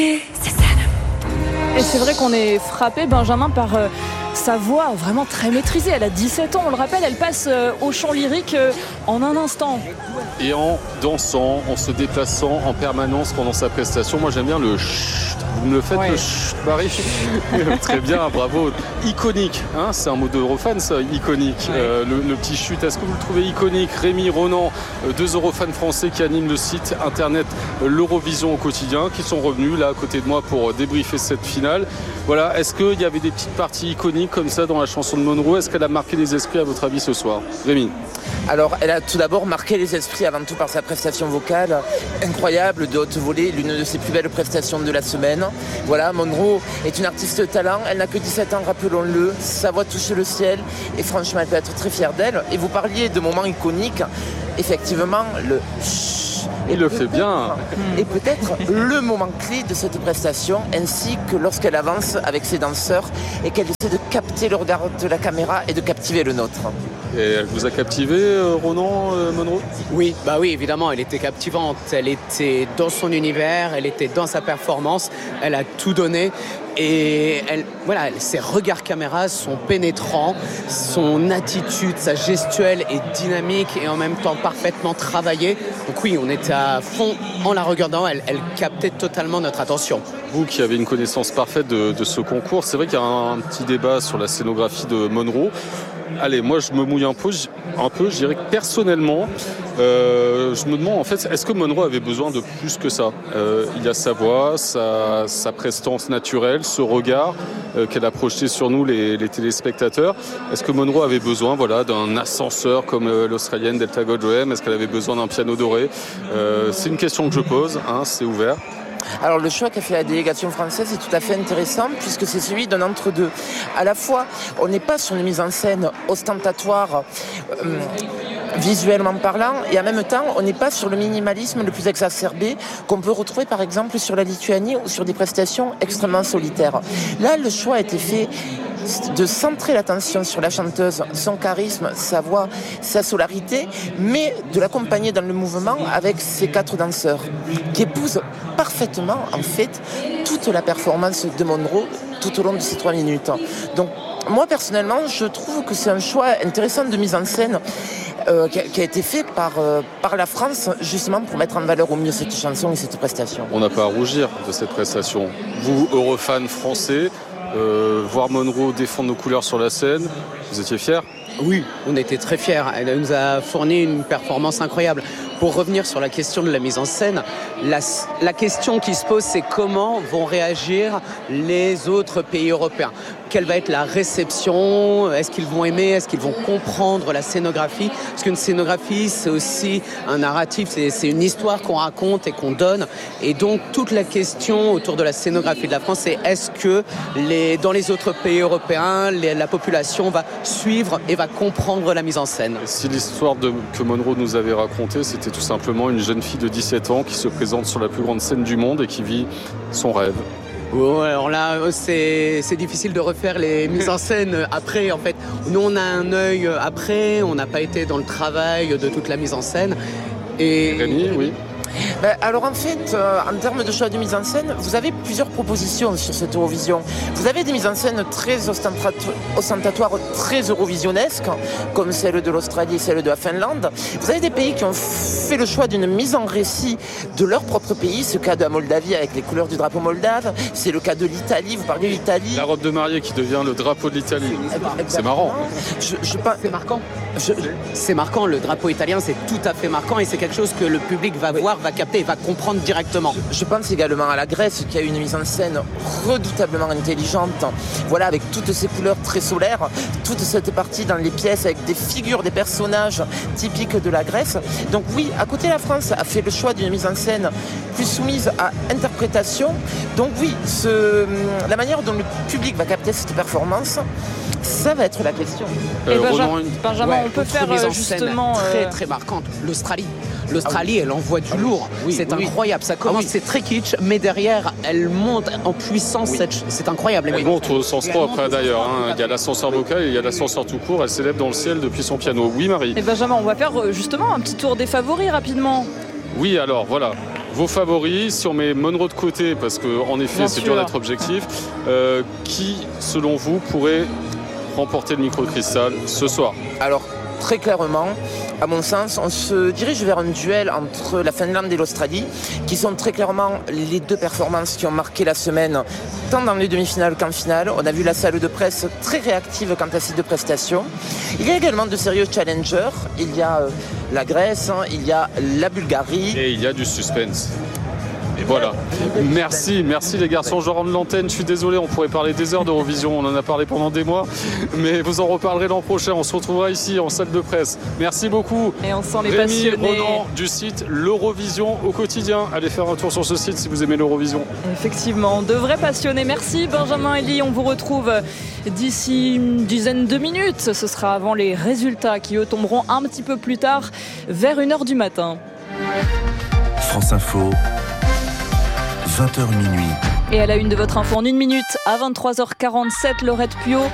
Et c'est vrai qu'on est frappé, Benjamin, par sa voix vraiment très maîtrisée. Elle a 17 ans, on le rappelle, elle passe au chant lyrique en un instant. Et en dansant, en se déplaçant en permanence pendant sa prestation. Moi j'aime bien le chut. Vous me le faites, le chut, Marie. Très bien, bravo. Iconique, hein, c'est un mot d'Eurofan ça, iconique. Le petit chut, est-ce que vous le trouvez iconique? Rémi, Ronan, deux Eurofans français qui animent le site internet l'Eurovision au quotidien, qui sont revenus là à côté de moi pour débriefer cette finale. Voilà, est-ce qu'il y avait des petites parties iconiques comme ça dans la chanson de Monroe? Est-ce qu'elle a marqué les esprits à votre avis ce soir? Rémi? Alors, elle a tout d'abord marqué les esprits avant tout par sa prestation vocale incroyable de haute volée, l'une de ses plus belles prestations de la semaine. Voilà, Monroe est une artiste talent, elle n'a que 17 ans, rappelons-le, sa voix touche le ciel et franchement, elle peut être très fière d'elle. Et vous parliez de moments iconiques, effectivement, le il le fait bien. Et peut-être le moment clé de cette prestation, ainsi que lorsqu'elle avance avec ses danseurs et qu'elle essaie de capter le regard de la caméra et de captiver le nôtre. Et elle vous a captivé, Ronan, Monroe? Oui, évidemment, elle était captivante. Elle était dans son univers, elle était dans sa performance, elle a tout donné. Et ses regards caméra sont pénétrants, son attitude, sa gestuelle est dynamique et en même temps parfaitement travaillée. Donc oui, on était à fond en la regardant, elle captait totalement notre attention. Vous qui avez une connaissance parfaite de ce concours, c'est vrai qu'il y a un petit débat sur la scénographie de Monroe. Allez, moi je me mouille un peu, je dirais que personnellement, je me demande en fait, est-ce que Monroe avait besoin de plus que ça? Il y a sa voix, sa prestance naturelle, ce regard qu'elle a projeté sur nous les téléspectateurs. Est-ce que Monroe avait besoin d'un ascenseur comme l'Australienne Delta Goldrem? Est-ce qu'elle avait besoin d'un piano doré? C'est une question que je pose, c'est ouvert. Alors le choix qu'a fait la délégation française est tout à fait intéressant puisque c'est celui d'un entre-deux. À la fois, on n'est pas sur une mise en scène ostentatoire visuellement parlant et en même temps, on n'est pas sur le minimalisme le plus exacerbé qu'on peut retrouver par exemple sur la Lituanie ou sur des prestations extrêmement solitaires. Là, le choix a été fait de centrer l'attention sur la chanteuse, son charisme, sa voix, sa solarité, mais de l'accompagner dans le mouvement avec ses 4 danseurs, qui épousent parfaitement, en fait, toute la performance de Monroe tout au long de ces 3 minutes. Donc, moi, personnellement, je trouve que c'est un choix intéressant de mise en scène qui a été fait par la France, justement pour mettre en valeur au mieux cette chanson et cette prestation. On n'a pas à rougir de cette prestation. Vous, Eurofans français, voir Monroe défendre nos couleurs sur la scène, vous étiez fiers? Oui, on était très fiers. Elle nous a fourni une performance incroyable. Pour revenir sur la question de la mise en scène, la question qui se pose, c'est comment vont réagir les autres pays européens? Quelle va être la réception? Est-ce qu'ils vont aimer? Est-ce qu'ils vont comprendre la scénographie? Parce qu'une scénographie, c'est aussi un narratif, c'est une histoire qu'on raconte et qu'on donne. Et donc, toute la question autour de la scénographie de la France, c'est est-ce que dans les autres pays européens, la population va suivre et va comprendre la mise en scène? Si l'histoire que Monroe nous avait racontée, c'était tout simplement une jeune fille de 17 ans qui se présente sur la plus grande scène du monde et qui vit son rêve. Ouais, alors là, c'est difficile de refaire les mises en scène après. En fait, nous, on a un œil après, on n'a pas été dans le travail de toute la mise en scène. Et Rémi, oui. Alors en fait, en termes de choix de mise en scène, vous avez plusieurs propositions sur cette Eurovision. Vous avez des mises en scène très ostentatoires, très eurovisionnesques, comme celle de l'Australie et celle de la Finlande. Vous avez des pays qui ont fait le choix d'une mise en récit de leur propre pays. C'est le cas de la Moldavie avec les couleurs du drapeau moldave. C'est le cas de l'Italie. Vous parlez de l'Italie. La robe de mariée qui devient le drapeau de l'Italie. C'est marrant. C'est marquant. C'est marquant. Le drapeau italien, c'est tout à fait marquant et c'est quelque chose que le public va voir, va capter et va comprendre directement. Je pense également à la Grèce qui a une mise en scène redoutablement intelligente. Voilà, avec toutes ces couleurs très solaires, toute cette partie dans les pièces avec des figures, des personnages typiques de la Grèce. Donc oui, à côté la France a fait le choix d'une mise en scène plus soumise à interprétation. Donc oui, la manière dont le public va capter cette performance, ça va être la question. Et Benjamin, on peut faire justement très très marquante. L'Australie, elle envoie du lourd. C'est incroyable. Ça commence, c'est très kitsch, mais derrière, elle monte en puissance. C'est incroyable. Elle monte au sens 3 après d'ailleurs. Il y a l'ascenseur vocal et il y a l'ascenseur tout court. Elle s'élève dans le ciel depuis son piano. Oui, Marie. Et Benjamin, on va faire justement un petit tour des favoris rapidement. Oui, alors voilà. vos favoris, si on met Monroe de côté, parce qu'en effet, Bien c'est sûr. dur d'être objectif, qui, selon vous, pourrait remporter le micro de cristal ce soir? Alors, très clairement, à mon sens, on se dirige vers un duel entre la Finlande et l'Australie, qui sont très clairement les deux performances qui ont marqué la semaine, tant dans les demi-finales qu'en finale. On a vu la salle de presse très réactive quant à ces deux prestations. Il y a également de sérieux challengers. Il y a la Grèce, il y a la Bulgarie. Et il y a du suspense. Et voilà. Merci les garçons. Je rends l'antenne. Je suis désolé, on pourrait parler des heures d'Eurovision. On en a parlé pendant des mois. Mais vous en reparlerez l'an prochain. On se retrouvera ici en salle de presse. Merci beaucoup. Et on sent les Rémi passionnés. Ronan du site l'Eurovision au quotidien. Allez faire un tour sur ce site si vous aimez l'Eurovision. Effectivement, de vrais passionnés. Merci Benjamin Elie. On vous retrouve d'ici une dizaine de minutes. Ce sera avant les résultats qui eux tomberont un petit peu plus tard, vers 1h du matin. France Info, 20h minuit. Et à la une de votre info en 1 minute, à 23h47, Laurette Puot